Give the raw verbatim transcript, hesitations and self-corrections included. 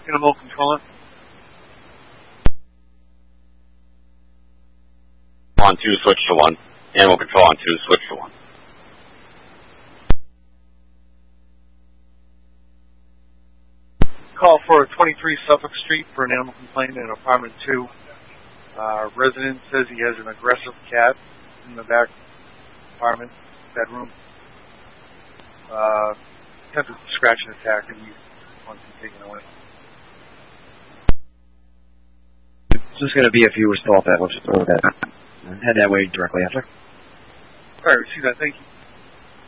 Animal control. On two, switch to one. Animal control on two, switch to one. Call for twenty-three Suffolk Street for an animal complaint in apartment two. Uh, resident says he has an aggressive cat in the back apartment bedroom. Uh, attempted to scratch and attack, and he wants to be taken away. It's just going to be if you were still off that. We'll just throw that. Head that way directly after. All right, receive that. Thank you.